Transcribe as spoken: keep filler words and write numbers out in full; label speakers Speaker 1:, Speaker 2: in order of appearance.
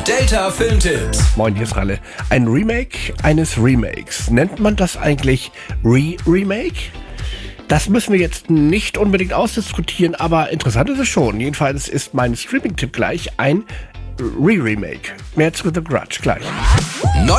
Speaker 1: Delta Filmtipps.
Speaker 2: Moin, hier ist Ralle. Ein Remake eines Remakes. Nennt man das eigentlich Re-Remake? Das müssen wir jetzt nicht unbedingt ausdiskutieren, aber interessant ist es schon. Jedenfalls ist mein Streaming-Tipp gleich ein Re-Remake. Mehr zu The Grudge gleich.
Speaker 1: Neu